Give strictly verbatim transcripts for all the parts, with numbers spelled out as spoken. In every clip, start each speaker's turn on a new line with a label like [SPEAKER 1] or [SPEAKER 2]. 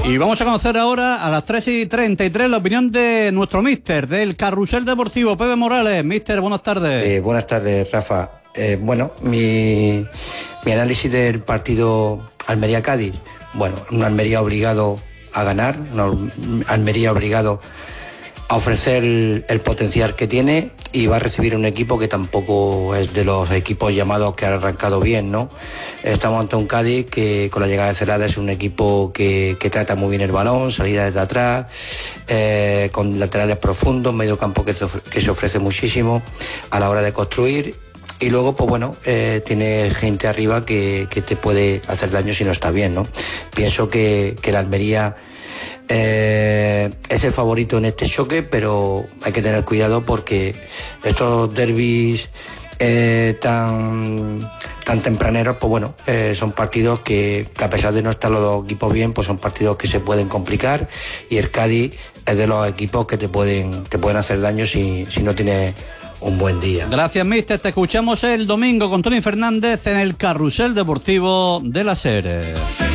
[SPEAKER 1] Y vamos a conocer ahora a las tres y treinta y tres la opinión de nuestro míster del Carrusel Deportivo, Pepe Morales. Míster, buenas tardes.
[SPEAKER 2] Eh, buenas tardes, Rafa. Eh, bueno, mi, mi análisis del partido Almería-Cádiz. Bueno, un Almería obligado a ganar, un Almería obligado a ofrecer el, el potencial que tiene, y va a recibir un equipo que tampoco es de los equipos llamados que ha arrancado bien, ¿no? Estamos ante un Cádiz que con la llegada de Celada es un equipo que, que trata muy bien el balón, salida desde atrás, eh, con laterales profundos, medio campo que se, ofrece, que se ofrece muchísimo a la hora de construir. Y luego, pues bueno, eh, tiene gente arriba que, que te puede hacer daño si no está bien, ¿no? Pienso que, que la Almería eh, es el favorito en este choque, pero hay que tener cuidado porque estos derbis eh, tan, tan tempraneros, pues bueno, eh, son partidos que, que a pesar de no estar los dos equipos bien, pues son partidos que se pueden complicar, y el Cádiz es de los equipos que te pueden, te pueden hacer daño si, si no tienes un buen día.
[SPEAKER 1] Gracias, míster. Te escuchamos el domingo con Tony Fernández en el Carrusel Deportivo de la SER.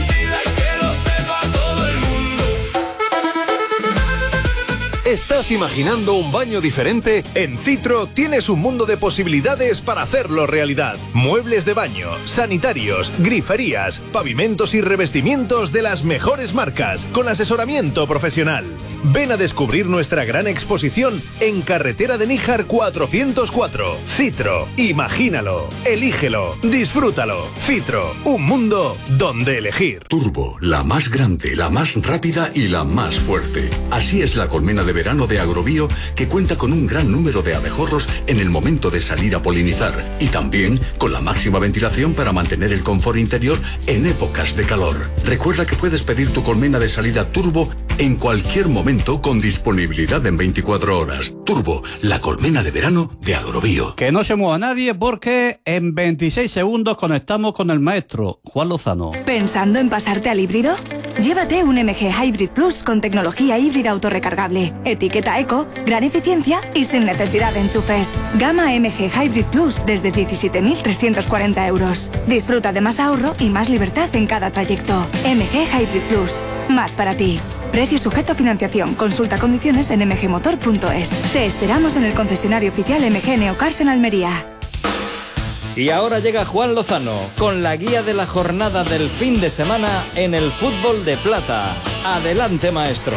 [SPEAKER 3] ¿Estás imaginando un baño diferente? En Citro tienes un mundo de posibilidades para hacerlo realidad. Muebles de baño, sanitarios, griferías, pavimentos y revestimientos de las mejores marcas, con asesoramiento profesional. Ven a descubrir nuestra gran exposición en Carretera de Níjar cuatrocientos cuatro. Citro, imagínalo, elígelo, disfrútalo. Citro, un mundo donde elegir.
[SPEAKER 4] Turbo, la más grande, la más rápida y la más fuerte. Así es la colmena de verano de Agrobio, que cuenta con un gran número de abejorros en el momento de salir a polinizar, y también con la máxima ventilación para mantener el confort interior en épocas de calor. Recuerda que puedes pedir tu colmena de salida Turbo en cualquier momento con disponibilidad en veinticuatro horas. Turbo, la colmena de verano de Agrobio.
[SPEAKER 1] Que no se mueva nadie porque en veintiséis segundos conectamos con el maestro Juan Lozano.
[SPEAKER 5] ¿Pensando en pasarte al híbrido? Llévate un M G Hybrid Plus con tecnología híbrida autorrecargable, etiqueta eco, gran eficiencia y sin necesidad de enchufes. Gama M G Hybrid Plus desde diecisiete mil trescientos cuarenta euros. Disfruta de más ahorro y más libertad en cada trayecto. M G Hybrid Plus, más para ti. Precio sujeto a financiación. Consulta condiciones en m g motor punto es. Te esperamos en el concesionario oficial M G Neocars en Almería.
[SPEAKER 6] Y ahora llega Juan Lozano con la guía de la jornada del fin de semana en el fútbol de plata. Adelante, maestro.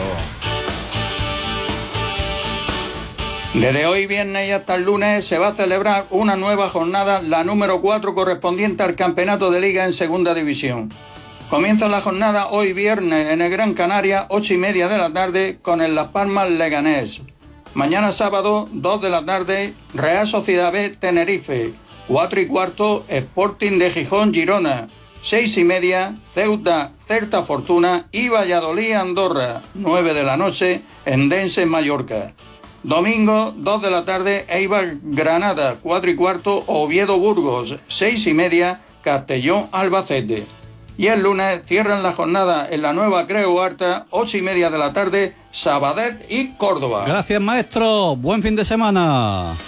[SPEAKER 7] Desde hoy viernes y hasta el lunes se va a celebrar una nueva jornada, la número cuatro, correspondiente al campeonato de liga en segunda división. Comienza la jornada hoy viernes en el Gran Canaria, ocho y media de la tarde, con el Las Palmas Leganés. Mañana sábado, dos de la tarde, Real Sociedad B Tenerife. Cuatro y cuarto, Sporting de Gijón Girona. Seis y media, Ceuta Certa Fortuna y Valladolid Andorra. Nueve de la noche, Endense Mallorca. Domingo, dos de la tarde, Eibar Granada. Cuatro y cuarto, Oviedo Burgos. Seis y media, Castellón Albacete. Y el lunes cierran la jornada en la Nueva Creu Arta, ocho y media de la tarde, Sabadet y Córdoba.
[SPEAKER 1] Gracias, maestro. Buen fin de semana.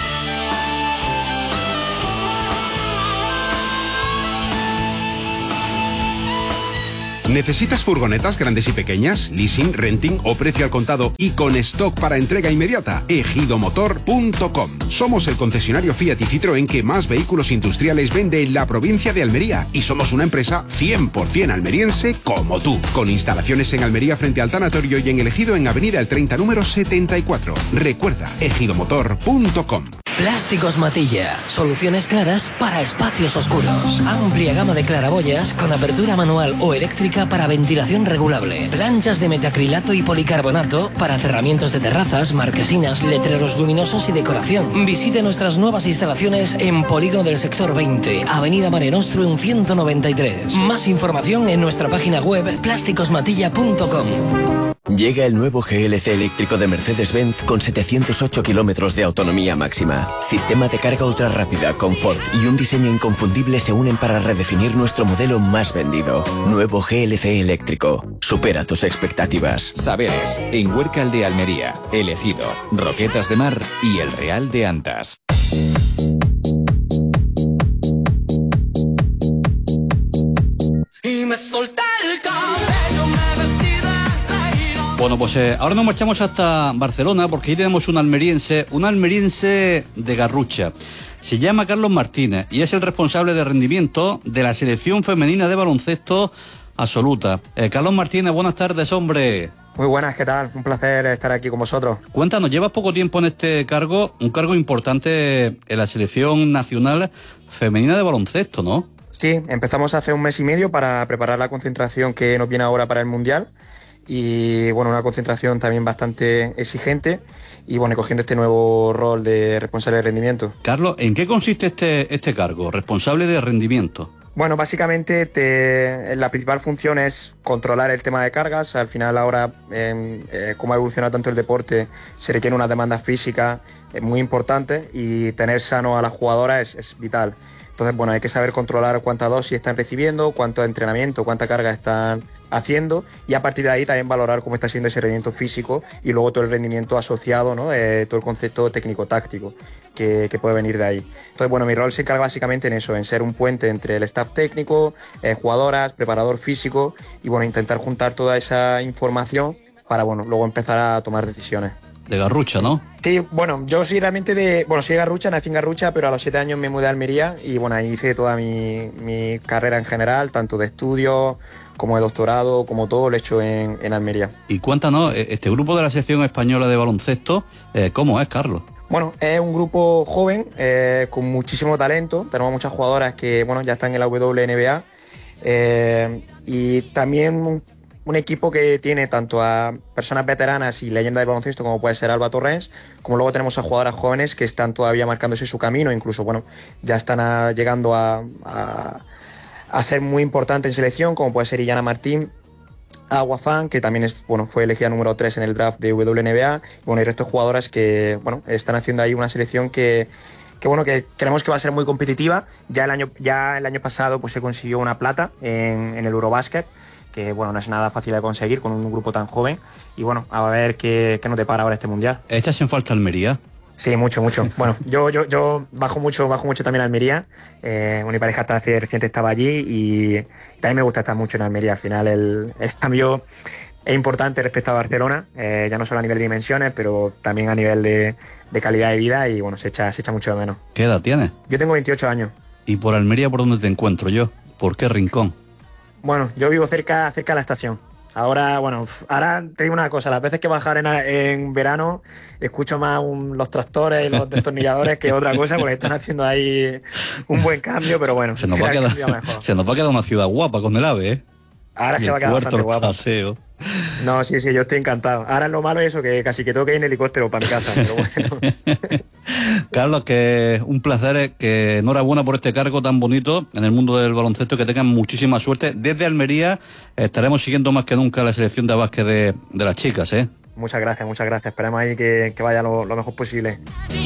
[SPEAKER 8] ¿Necesitas furgonetas grandes y pequeñas, leasing, renting o precio al contado y con stock para entrega inmediata? ejido motor punto com. Somos el concesionario Fiat y Citroën que más vehículos industriales vende en la provincia de Almería, y somos una empresa cien por ciento almeriense como tú, con instalaciones en Almería frente al tanatorio y en el Ejido en Avenida El treinta número setenta y cuatro. Recuerda, ejido motor punto com.
[SPEAKER 9] Plásticos Matilla. Soluciones claras para espacios oscuros. Amplia gama de claraboyas con apertura manual o eléctrica para ventilación regulable. Planchas de metacrilato y policarbonato para cerramientos de terrazas, marquesinas, letreros luminosos y decoración. Visite nuestras nuevas instalaciones en Polígono del Sector veinte, Avenida Mare Nostrum ciento noventa y tres. Más información en nuestra página web plásticos matilla punto com.
[SPEAKER 10] Llega el nuevo G L C eléctrico de Mercedes-Benz con setecientos ocho kilómetros de autonomía máxima. Sistema de carga ultra rápida, confort y un diseño inconfundible se unen para redefinir nuestro modelo más vendido. Nuevo G L C eléctrico. Supera tus expectativas.
[SPEAKER 11] Saberes, en Huércal de Almería, El Ejido, Roquetas de Mar y El Real de Antas.
[SPEAKER 12] Y me solté el cabello, me vestí de
[SPEAKER 1] Bueno, pues eh, ahora nos marchamos hasta Barcelona porque ahí tenemos un almeriense, un almeriense de Garrucha. Se llama Carlos Martínez y es el responsable de rendimiento de la selección femenina de baloncesto absoluta. Eh, Carlos Martínez, buenas tardes, hombre.
[SPEAKER 12] Muy buenas, ¿qué tal? Un placer estar aquí con vosotros.
[SPEAKER 1] Cuéntanos, llevas poco tiempo en este cargo, un cargo importante en la selección nacional femenina de baloncesto, ¿no?
[SPEAKER 12] Sí, empezamos hace un mes y medio para preparar la concentración que nos viene ahora para el Mundial. Y bueno, una concentración también bastante exigente y bueno, cogiendo este nuevo rol de responsable de rendimiento.
[SPEAKER 1] Carlos, ¿en qué consiste este, este cargo, responsable de rendimiento?
[SPEAKER 12] Bueno, básicamente te, la principal función es controlar el tema de cargas. Al final ahora, eh, eh, como ha evolucionado tanto el deporte, se requiere una demanda física eh, muy importante y tener sano a las jugadoras es, es vital. Entonces, bueno, hay que saber controlar cuánta dosis están recibiendo, cuánto entrenamiento, cuánta carga están haciendo y a partir de ahí también valorar cómo está siendo ese rendimiento físico y luego todo el rendimiento asociado, ¿no? Eh, todo el concepto técnico-táctico que, que puede venir de ahí. Entonces, bueno, mi rol se encarga básicamente en eso, en ser un puente entre el staff técnico, eh, jugadoras, preparador físico y, bueno, intentar juntar toda esa información para, bueno, luego empezar a tomar decisiones.
[SPEAKER 1] De Garrucha, ¿no?
[SPEAKER 12] Sí, bueno, yo soy realmente de... Bueno, soy de Garrucha, nací en Garrucha, pero a los siete años me mudé a Almería y, bueno, ahí hice toda mi, mi carrera en general, tanto de estudios como de doctorado, como todo lo he hecho en, en Almería.
[SPEAKER 1] Y cuéntanos, este grupo de la sección española de baloncesto, eh, ¿cómo es, Carlos?
[SPEAKER 12] Bueno, es un grupo joven, eh, con muchísimo talento. Tenemos muchas jugadoras que, bueno, ya están en la W N B A. Eh, y también un, un equipo que tiene tanto a personas veteranas y leyendas del baloncesto, como puede ser Alba Torrens, como luego tenemos a jugadoras jóvenes que están todavía marcándose su camino. Incluso, bueno, ya están a, llegando a... a a ser muy importante en selección, como puede ser Illana Martín, Agua Fan, que también es, bueno, fue elegida número tres en el draft de W N B A, y bueno, y el resto de jugadoras que, bueno, están haciendo ahí una selección que, que bueno, que creemos que va a ser muy competitiva. Ya el año, ya el año pasado pues se consiguió una plata en, en el Eurobasket, que bueno, no es nada fácil de conseguir con un grupo tan joven, y bueno, a ver qué, qué nos depara ahora este Mundial.
[SPEAKER 1] ¿Echas en falta Almería?
[SPEAKER 12] Sí, mucho, mucho. Bueno, yo yo yo bajo mucho bajo mucho también a Almería. Eh, mi pareja hasta hace reciente estaba allí y también me gusta estar mucho en Almería. Al final el, el cambio es importante respecto a Barcelona, eh, ya no solo a nivel de dimensiones, pero también a nivel de, de calidad de vida y bueno, se echa, se echa mucho de menos.
[SPEAKER 1] ¿Qué edad tienes?
[SPEAKER 12] Yo tengo veintiocho años.
[SPEAKER 1] ¿Y por Almería por dónde te encuentro yo? ¿Por qué rincón?
[SPEAKER 12] Bueno, yo vivo cerca, cerca de la estación. Ahora, bueno, ahora te digo una cosa, las veces que bajar en, en verano escucho más un, los tractores y los destornilladores que otra cosa, porque están haciendo ahí un buen cambio, pero bueno.
[SPEAKER 1] Se nos, va a, quedar, se nos va a quedar una ciudad guapa con el AVE, ¿eh?
[SPEAKER 12] Ahora
[SPEAKER 1] y
[SPEAKER 12] se va a quedar bastante guapa.
[SPEAKER 1] Paseo.
[SPEAKER 12] No, sí, sí, yo estoy encantado. Ahora lo malo es eso, que casi que tengo que ir en helicóptero para mi casa, pero bueno.
[SPEAKER 1] Carlos, que un placer, que enhorabuena por este cargo tan bonito en el mundo del baloncesto, que tengan muchísima suerte. Desde Almería estaremos siguiendo más que nunca la selección de básquet de, de las chicas, ¿eh?
[SPEAKER 12] Muchas gracias, muchas gracias. Esperemos ahí que, que vaya lo, lo mejor posible.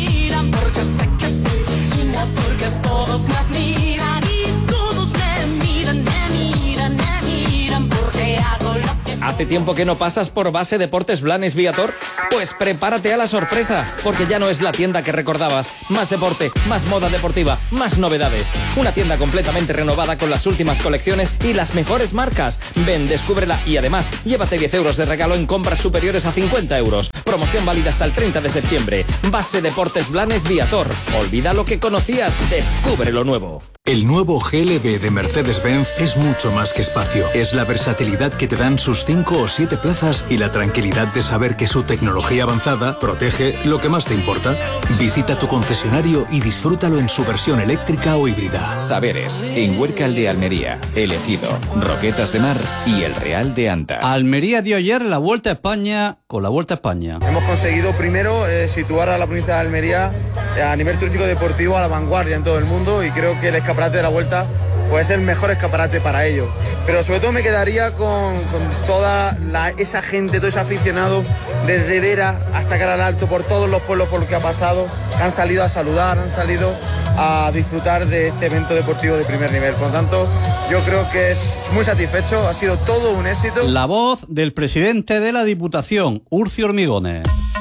[SPEAKER 6] ¿Hace tiempo que no pasas por Base Deportes Blanes Viator? Pues prepárate a la sorpresa, porque ya no es la tienda que recordabas. Más deporte, más moda deportiva, más novedades. Una tienda completamente renovada con las últimas colecciones y las mejores marcas. Ven, descúbrela y además llévate diez euros de regalo en compras superiores a cincuenta euros. Promoción válida hasta el treinta de septiembre. Base Deportes Blanes Viator. Olvida lo que conocías, descubre lo nuevo.
[SPEAKER 13] El nuevo G L B de Mercedes-Benz es mucho más que espacio. Es la versatilidad que te dan sus cinco o siete plazas y la tranquilidad de saber que su tecnología avanzada protege lo que más te importa. Visita tu concesionario y disfrútalo en su versión eléctrica o híbrida.
[SPEAKER 11] Saberes, en Huércal de Almería, El Ejido, Roquetas de Mar y El Real de Antas.
[SPEAKER 1] Almería dio ayer la Vuelta a España con la Vuelta a España.
[SPEAKER 14] Hemos conseguido primero eh, situar a la provincia de Almería eh, a nivel turístico deportivo a la vanguardia en todo el mundo, y creo que el escaparate de la Vuelta puede ser el mejor escaparate para ello. Pero sobre todo me quedaría con, con toda la, esa gente, todo ese aficionado, desde Vera hasta Cara al Alto, por todos los pueblos por los que ha pasado, que han salido a saludar, han salido a disfrutar de este evento deportivo de primer nivel. Por lo tanto, yo creo que es muy satisfecho, ha sido todo un éxito.
[SPEAKER 1] La voz del presidente de la Diputación, Urcio Hormigones.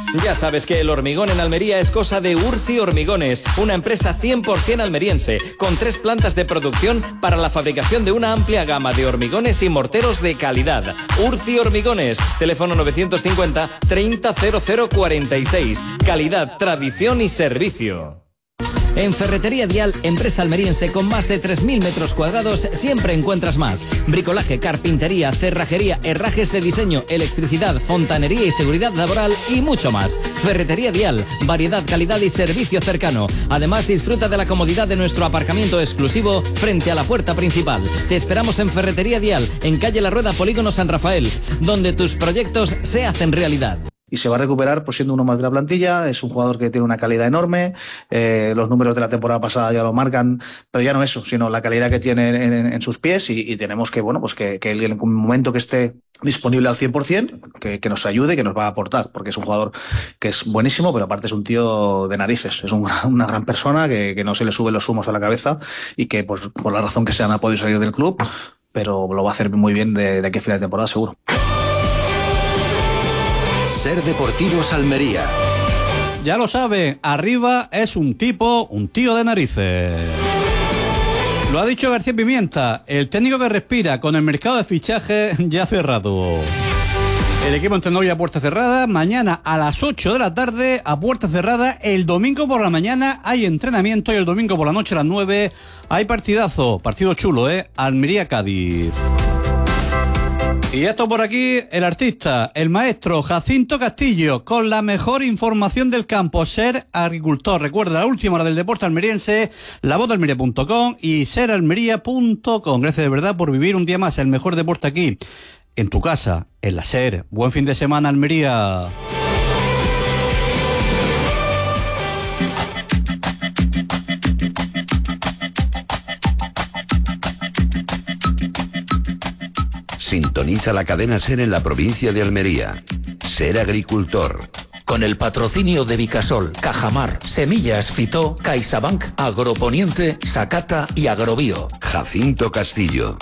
[SPEAKER 6] Ya sabes que el hormigón en Almería es cosa de Urci Hormigones, una empresa cien por ciento almeriense, con tres plantas de producción para la fabricación de una amplia gama de hormigones y morteros de calidad. Urci Hormigones, teléfono novecientos cincuenta treinta cero cero cuarenta y seis. Calidad, tradición y servicio. En Ferretería Dial, empresa almeriense con más de tres mil metros cuadrados, siempre encuentras más. Bricolaje, carpintería, cerrajería, herrajes de diseño, electricidad, fontanería y seguridad laboral y mucho más. Ferretería Dial, variedad, calidad y servicio cercano. Además, disfruta de la comodidad de nuestro aparcamiento exclusivo frente a la puerta principal. Te esperamos en Ferretería Dial, en calle La Rueda, Polígono San Rafael, donde tus proyectos se hacen realidad.
[SPEAKER 15] Y se va a recuperar pues siendo uno más de la plantilla. Es un jugador que tiene una calidad enorme, eh, los números de la temporada pasada ya lo marcan, pero ya no eso, sino la calidad que tiene en, en, en sus pies, y, y tenemos que, bueno, pues que, que él, en un momento que esté disponible al cien por ciento, que, que nos ayude, que nos va a aportar, porque es un jugador que es buenísimo, pero aparte es un tío de narices, es un, una gran persona que, que no se le suben los humos a la cabeza y que, pues, por la razón que sea, no ha podido salir del club, pero lo va a hacer muy bien de, de aquí a final de temporada, seguro.
[SPEAKER 16] Ser Deportivos Almería.
[SPEAKER 1] Ya lo sabe, Arriba es un tipo, un tío de narices. Lo ha dicho García Pimienta, el técnico que respira con el mercado de fichajes ya cerrado. El equipo entrenó hoy a puerta cerrada, mañana a las ocho de la tarde a puerta cerrada, el domingo por la mañana hay entrenamiento y el domingo por la noche a las nueve hay partidazo, partido chulo, ¿eh? Almería-Cádiz. Y esto por aquí, el artista, el maestro Jacinto Castillo, con la mejor información del campo, Ser Agricultor. Recuerda, la última hora del deporte almeriense, la voz de almería punto com y ser almería punto com. Gracias de verdad por vivir un día más el mejor deporte aquí, en tu casa, en la Ser. Buen fin de semana, Almería.
[SPEAKER 16] Sintoniza la cadena SER en la provincia de Almería. Ser Agricultor.
[SPEAKER 17] Con el patrocinio de Vicasol, Cajamar, Semillas Fitó, CaixaBank, Agroponiente, Sacata y Agrobio.
[SPEAKER 16] Jacinto Castillo.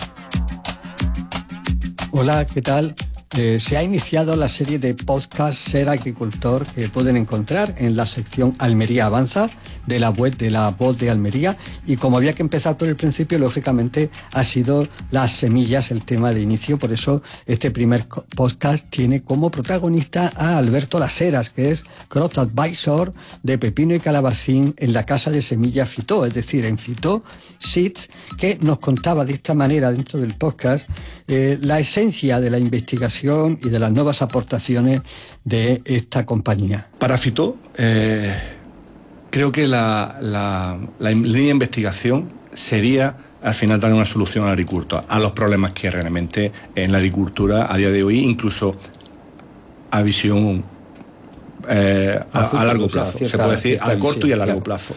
[SPEAKER 18] Hola, ¿qué tal? Eh, se ha iniciado la serie de podcast Ser Agricultor que pueden encontrar en la sección Almería Avanza de la web de la Voz de Almería, y como había que empezar por el principio, lógicamente ha sido las semillas el tema de inicio. Por eso este primer podcast tiene como protagonista a Alberto Las Heras, que es Crop Advisor de pepino y calabacín en la casa de semillas Fitó, es decir, en Fitó Seeds, que nos contaba de esta manera dentro del podcast eh, la esencia de la investigación y de las nuevas aportaciones de esta compañía.
[SPEAKER 19] Para Fitó, eh, creo que la, la, la línea de investigación sería al final dar una solución al agricultor, a los problemas que realmente en la agricultura a día de hoy, incluso a visión eh, a, a largo plazo, cierta, se puede decir a corto visión, y a largo claro. plazo.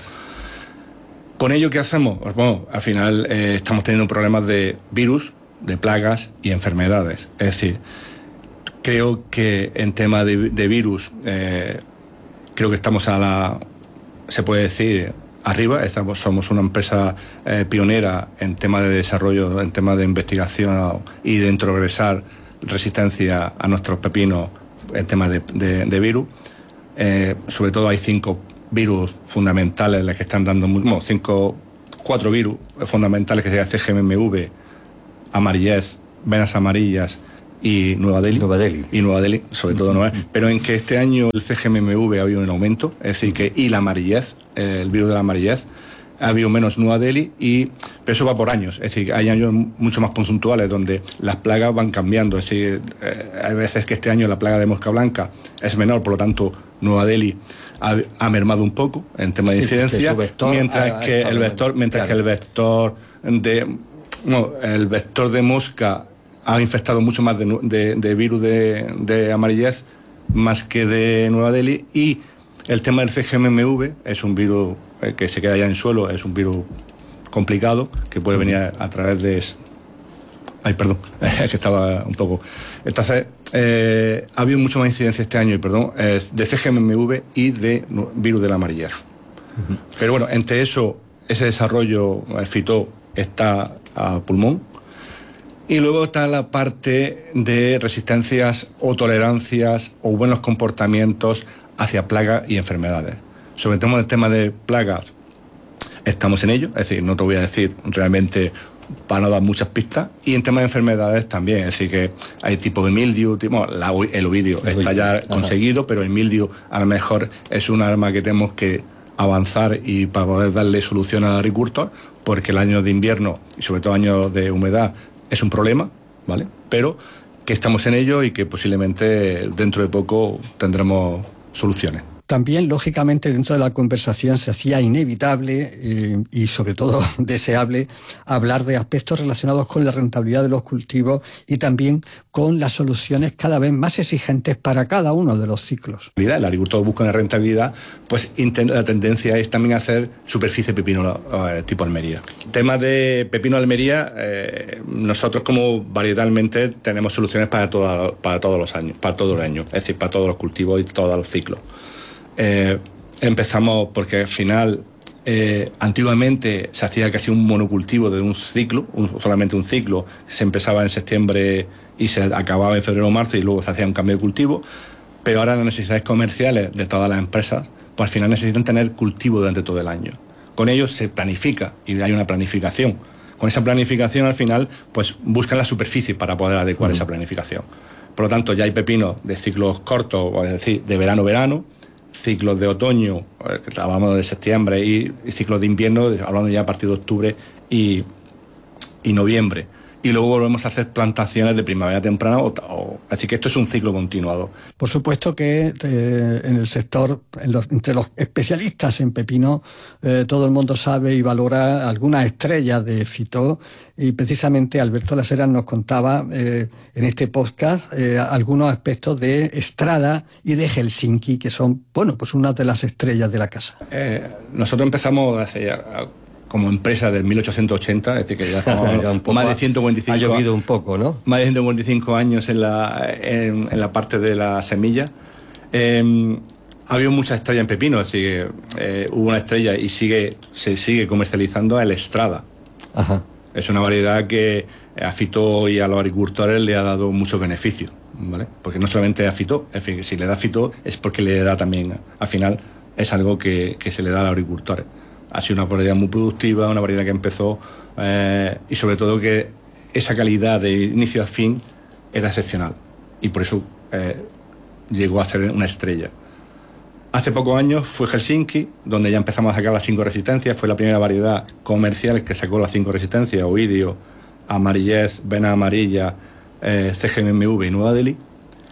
[SPEAKER 19] Con ello, ¿qué hacemos? Pues bueno, al final eh, estamos teniendo problemas de virus, de plagas y enfermedades. Es decir, creo que en tema de, de virus, eh, creo que estamos a la, se puede decir, arriba. Estamos, somos una empresa eh, pionera en tema de desarrollo, en tema de investigación y de progresar resistencia a nuestros pepinos en tema de, de, de virus. Eh, sobre todo hay cinco virus fundamentales las que están dando, bueno, cinco, cuatro virus fundamentales, que serían C G M V, amarillez, venas amarillas y Nueva Delhi. Nueva Delhi. Y Nueva Delhi, sobre todo Nueva Delhi. Pero en que este año el C G M V ha habido un aumento, es decir, que y la amarillez, eh, el virus de la amarillez, ha habido menos Nueva Delhi, y, pero eso va por años. Es decir, hay años mucho más puntuales donde las plagas van cambiando. Es decir, eh, hay veces que este año la plaga de mosca blanca es menor, por lo tanto Nueva Delhi ha, ha mermado un poco en tema de incidencia, sí, mientras, ha, que, ha el vector, mientras claro. que el vector de no, el vector de mosca ha infectado mucho más de, de, de virus de, de amarillez más que de Nueva Delhi, y el tema del C G M V es un virus que se queda ya en suelo, es un virus complicado que puede venir a, a través de... Ay, perdón, que estaba un poco... Entonces, eh, ha habido mucho más incidencia este año, y perdón, eh, de C G M V y de virus de la amarillez. Uh-huh. Pero bueno, entre eso, ese desarrollo eh, Fitó está a pulmón. Y luego está la parte de resistencias o tolerancias o buenos comportamientos hacia plagas y enfermedades. Sobre todo el tema de plagas, estamos en ello, es decir, no te voy a decir realmente para no dar muchas pistas, y en tema de enfermedades también, es decir, que hay tipo de mildew, tipo, la, el ovidio el está ya ajá. conseguido, pero el mildew a lo mejor es un arma que tenemos que avanzar y para poder darle solución al agricultor, porque el año de invierno y sobre todo año de humedad es un problema, ¿vale? Pero que estamos en ello y que posiblemente dentro de poco tendremos soluciones.
[SPEAKER 18] También, lógicamente, dentro de la conversación se hacía inevitable eh, y, sobre todo, deseable hablar de aspectos relacionados con la rentabilidad de los cultivos y también con las soluciones cada vez más exigentes para cada uno de los ciclos.
[SPEAKER 19] El agricultor busca una rentabilidad, pues la tendencia es también hacer superficie pepino eh, tipo Almería. Tema de pepino Almería, eh, nosotros como varietalmente tenemos soluciones para, toda, para todos los años, para todo el año, es decir, para todos los cultivos y todos los ciclos. Eh, empezamos porque al final eh, antiguamente se hacía casi un monocultivo de un ciclo, un, solamente un ciclo, se empezaba en septiembre y se acababa en febrero o marzo y luego se hacía un cambio de cultivo, pero ahora las necesidades comerciales de todas las empresas pues al final necesitan tener cultivo durante todo el año. Con ello se planifica y hay una planificación. Con esa planificación al final pues buscan la superficie para poder adecuar mm. esa planificación. Por lo tanto ya hay pepinos de ciclos cortos, es decir, de verano-verano, ciclos de otoño, hablamos de septiembre, y, y ciclos de invierno, hablando ya a partir de octubre y, y noviembre. Y luego volvemos a hacer plantaciones de primavera temprana, o, o, así que esto es un ciclo continuado.
[SPEAKER 18] Por supuesto que eh, en el sector, en los, entre los especialistas en pepino, eh, todo el mundo sabe y valora algunas estrellas de Fitó, y precisamente Alberto Las Heras nos contaba eh, en este podcast eh, algunos aspectos de Estrada y de Helsinki, que son, bueno, pues una de las estrellas de la casa.
[SPEAKER 19] Eh, nosotros empezamos hace ya, como empresa del mil ochocientos ochenta, es decir, que ya estamos más de ciento cuarenta y cinco,
[SPEAKER 2] ha llovido un poco, ¿no?
[SPEAKER 19] Más de ciento cuarenta y cinco años en la, en, en la parte de la semilla. Eh, ha habido muchas estrellas en pepino, es decir, eh, hubo una estrella y sigue se sigue comercializando el Estrada.
[SPEAKER 2] Ajá.
[SPEAKER 19] Es una variedad que a Fitó y a los agricultores le ha dado muchos beneficios, ¿vale? Porque no solamente a Fitó, es decir, si le da Fitó es porque le da también, al final es algo que, que se le da a los agricultores. Ha sido una variedad muy productiva, una variedad que empezó eh, y sobre todo que esa calidad de inicio a fin era excepcional y por eso eh, llegó a ser una estrella. Hace pocos años fue Helsinki, donde ya empezamos a sacar las cinco resistencias, fue la primera variedad comercial que sacó las cinco resistencias, oidio, amarillez, vena amarilla, eh, C G M V y Nueva Delhi,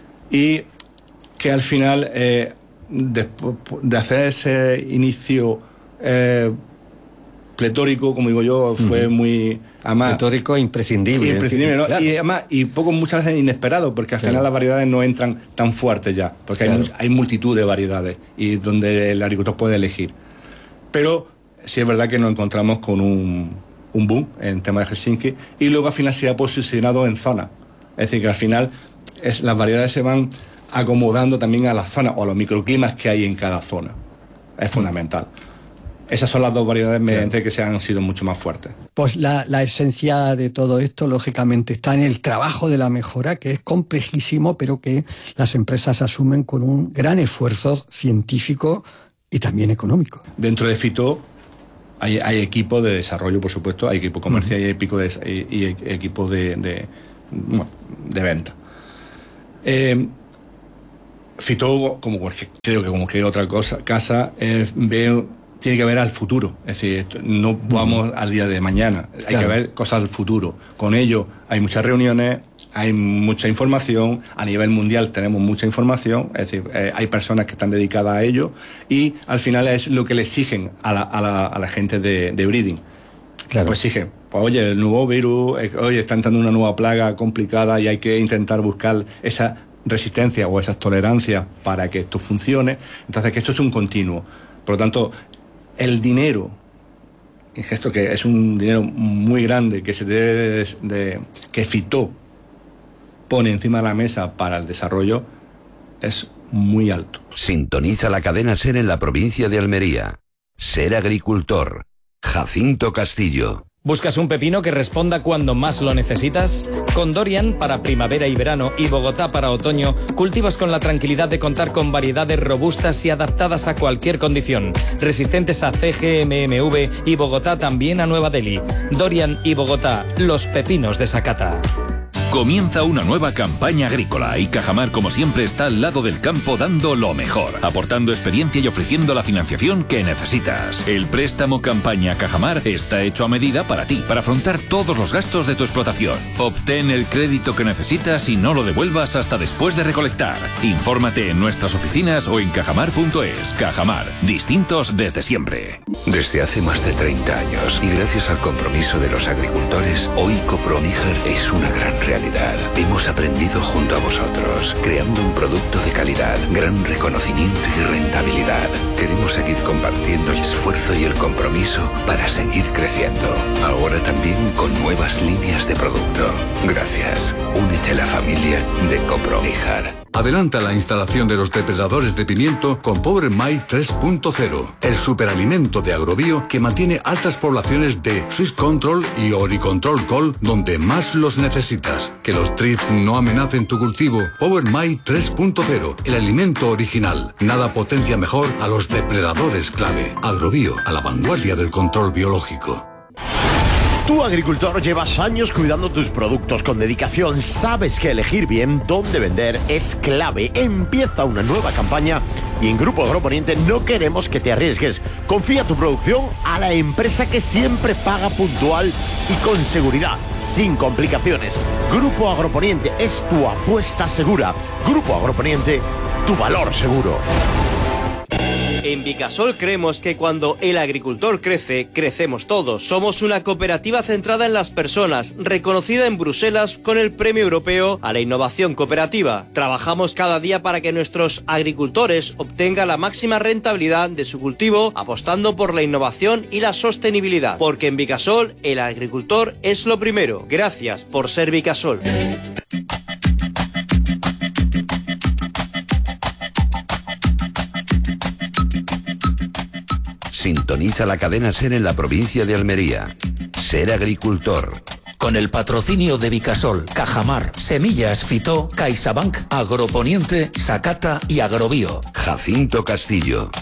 [SPEAKER 19] y que al final eh, de, de hacer ese inicio eh, pletórico, como digo yo, fue uh-huh. muy... Además,
[SPEAKER 2] pletórico imprescindible.
[SPEAKER 19] Imprescindible, ¿no? Claro. Y además, y poco muchas veces inesperado, porque al claro. final las variedades no entran tan fuertes ya, porque claro. hay, hay multitud de variedades y donde el agricultor puede elegir. Pero sí es verdad que nos encontramos con un, un boom en tema de Helsinki y luego al final se ha posicionado en zona. Es decir, que al final es, las variedades se van acomodando también a las zonas o a los microclimas que hay en cada zona. Es fundamental. Esas son las dos variedades mediante claro. que se han sido mucho más fuertes.
[SPEAKER 18] Pues la, la esencia de todo esto, lógicamente, está en el trabajo de la mejora, que es complejísimo, pero que las empresas asumen con un gran esfuerzo científico y también económico.
[SPEAKER 19] Dentro de Fitó hay, hay equipos de desarrollo, por supuesto, hay equipo comercial uh-huh. y, equipo de, y, y equipo de, de, bueno, de venta. Eh, Fitó, como cualquier, creo que como cualquier otra cosa, casa, eh, ve... tiene que ver al futuro, es decir, no vamos al día de mañana, hay claro. que ver cosas del futuro. Con ello hay muchas reuniones, hay mucha información, a nivel mundial tenemos mucha información, es decir, eh, hay personas que están dedicadas a ello y al final es lo que le exigen a la, a la, a la gente de, de breeding. Claro. Pues exigen, pues oye, el nuevo virus, eh, oye, está entrando una nueva plaga complicada y hay que intentar buscar esa resistencia o esas tolerancias para que esto funcione. Entonces, que esto es un continuo. Por lo tanto, el dinero, esto que es un dinero muy grande que se debe de, de, que Fitó pone encima de la mesa para el desarrollo, es muy alto.
[SPEAKER 16] Sintoniza la cadena SER en la provincia de Almería. Ser agricultor. Jacinto Castillo.
[SPEAKER 6] ¿Buscas un pepino que responda cuando más lo necesitas? Con Dorian para primavera y verano y Bogotá para otoño, cultivas con la tranquilidad de contar con variedades robustas y adaptadas a cualquier condición, resistentes a C G M M V y Bogotá también a Nueva Delhi. Dorian y Bogotá, los pepinos de Sakata.
[SPEAKER 11] Comienza una nueva campaña agrícola y Cajamar, como siempre, está al lado del campo dando lo mejor, aportando experiencia y ofreciendo la financiación que necesitas. El préstamo campaña Cajamar está hecho a medida para ti, para afrontar todos los gastos de tu explotación. Obtén el crédito que necesitas y no lo devuelvas hasta después de recolectar. Infórmate en nuestras oficinas o en cajamar punto es. Cajamar, distintos desde siempre.
[SPEAKER 16] Desde hace más de treinta años y gracias al compromiso de los agricultores, hoy Coproníger es una gran realidad. Hemos aprendido junto a vosotros, creando un producto de calidad, gran reconocimiento y rentabilidad. Queremos seguir compartiendo el esfuerzo y el compromiso para seguir creciendo. Ahora también con nuevas líneas de producto. Gracias. Únete a la familia de Coproníger.
[SPEAKER 4] Adelanta la instalación de los depredadores de pimiento con Power My tres punto cero, el superalimento de Agrobio que mantiene altas poblaciones de Swiss Control y Oricontrol Col donde más los necesitas. Que los trips no amenacen tu cultivo. Power My tres punto cero, el alimento original. Nada potencia mejor a los depredadores clave. Agrobio, a la vanguardia del control biológico.
[SPEAKER 20] Tú, agricultor, llevas años cuidando tus productos con dedicación. Sabes que elegir bien dónde vender es clave. Empieza una nueva campaña y en Grupo Agroponiente no queremos que te arriesgues. Confía tu producción a la empresa que siempre paga puntual y con seguridad, sin complicaciones. Grupo Agroponiente es tu apuesta segura. Grupo Agroponiente, tu valor seguro.
[SPEAKER 21] En Vicasol creemos que cuando el agricultor crece, crecemos todos. Somos una cooperativa centrada en las personas, reconocida en Bruselas con el Premio Europeo a la Innovación Cooperativa. Trabajamos cada día para que nuestros agricultores obtengan la máxima rentabilidad de su cultivo, apostando por la innovación y la sostenibilidad. Porque en Vicasol, el agricultor es lo primero. Gracias por ser Vicasol.
[SPEAKER 16] Sintoniza la cadena SER en la provincia de Almería. Ser agricultor.
[SPEAKER 17] Con el patrocinio de Vicasol, Cajamar, Semillas Fitó, CaixaBank, Agroponiente, Sakata y Agrobio.
[SPEAKER 16] Jacinto Castillo.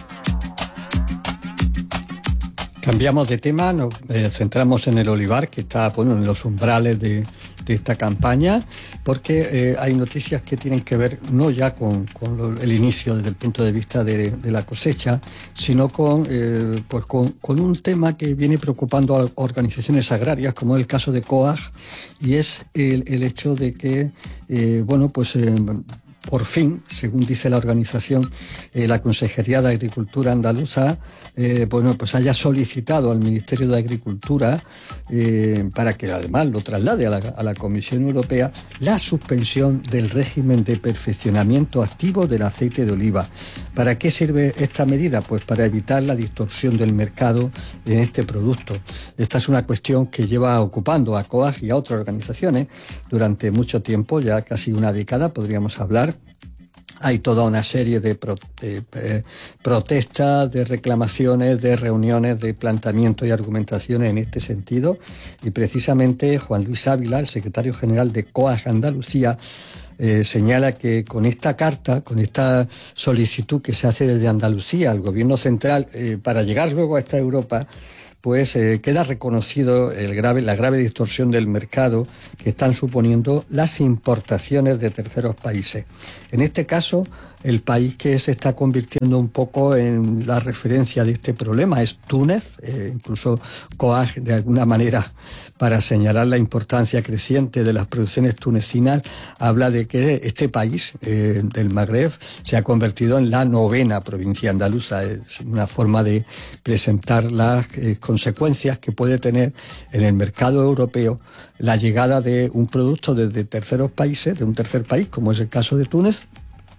[SPEAKER 18] Cambiamos de tema, nos eh, centramos en el olivar, que está bueno, en los umbrales de, de esta campaña, porque eh, hay noticias que tienen que ver no ya con, con lo, el inicio desde el punto de vista de, de la cosecha, sino con, eh, pues con, con un tema que viene preocupando a organizaciones agrarias, como es el caso de COAG, y es el, el hecho de que, eh, bueno, pues... Eh, por fin, según dice la organización, eh, la Consejería de Agricultura andaluza, eh, bueno, pues haya solicitado al Ministerio de Agricultura, eh, para que además lo traslade a la, a la Comisión Europea, la suspensión del régimen de perfeccionamiento activo del aceite de oliva. ¿Para qué sirve esta medida? Pues para evitar la distorsión del mercado en este producto. Esta es una cuestión que lleva ocupando a COAG y a otras organizaciones durante mucho tiempo, ya casi una década podríamos hablar. Hay toda una serie de, pro, de eh, protestas, de reclamaciones, de reuniones, de planteamientos y argumentaciones en este sentido. Y precisamente Juan Luis Ávila, el secretario general de COAG Andalucía, eh, señala que con esta carta, con esta solicitud que se hace desde Andalucía al gobierno central eh, para llegar luego a esta Europa, pues eh, queda reconocido el grave, la grave distorsión del mercado que están suponiendo las importaciones de terceros países. En este caso, el país que se está convirtiendo un poco en la referencia de este problema es Túnez, eh, incluso COAG de alguna manera, para señalar la importancia creciente de las producciones tunecinas, habla de que este país eh, del Magreb se ha convertido en la novena provincia andaluza. Es una forma de presentar las eh, consecuencias que puede tener en el mercado europeo la llegada de un producto desde terceros países, de un tercer país, como es el caso de Túnez,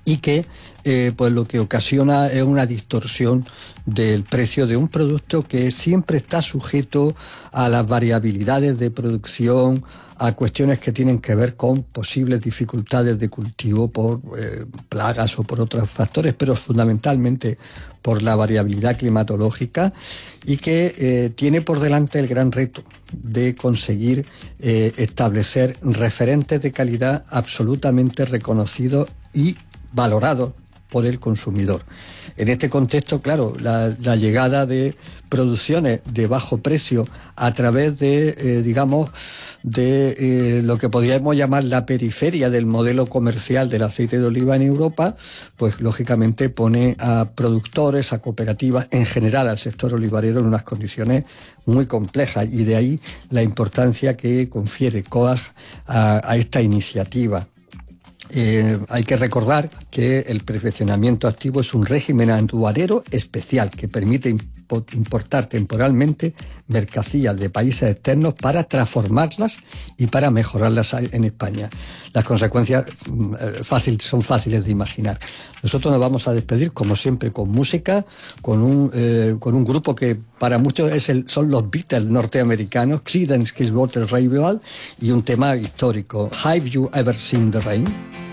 [SPEAKER 18] y que eh, pues lo que ocasiona es una distorsión del precio de un producto que siempre está sujeto a las variabilidades de producción, a cuestiones que tienen que ver con posibles dificultades de cultivo por eh, plagas o por otros factores, pero fundamentalmente por la variabilidad climatológica, y que eh, tiene por delante el gran reto de conseguir eh, establecer referentes de calidad absolutamente reconocidos y valorados por el consumidor. En este contexto, claro, la, la llegada de producciones de bajo precio a través de, eh, digamos, de eh, lo que podríamos llamar la periferia del modelo comercial del aceite de oliva en Europa, pues lógicamente pone a productores, a cooperativas, en general al sector olivarero en unas condiciones muy complejas, y de ahí la importancia que confiere COAG a, a esta iniciativa. Eh, hay que recordar que el perfeccionamiento activo es un régimen aduanero especial que permite impo- importar temporalmente mercancías de países externos para transformarlas y para mejorarlas en España. Las consecuencias eh, fácil, son fáciles de imaginar. Nosotros nos vamos a despedir, como siempre, con música, con un, eh, con un grupo que para muchos es el, son los Beatles norteamericanos, Creedence Clearwater Revival, y un tema histórico, Have You Ever Seen the Rain?